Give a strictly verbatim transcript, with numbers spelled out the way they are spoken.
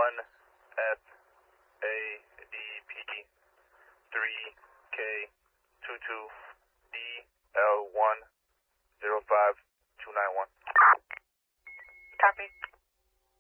one F A D P three K two two D L one zero five two nine one. Copy.